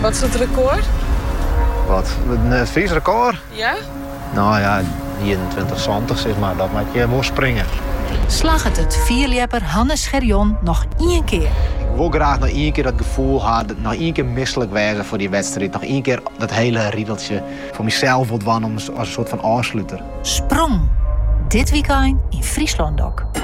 Wat is het record? Wat? Het Fries record? Ja? Nou ja, 21 zeg maar. Dat maak je wel springen. Slag het vierlepper Hannes Gerjon nog 1 keer. Ik wil graag nog 1 keer dat gevoel hebben, nog 1 keer misselijk wijzen voor die wedstrijd. Nog 1 keer dat hele riedeltje voor mezelf wilt wannen als een soort van afsluiter. Sprong. Dit weekend in Friesland ook.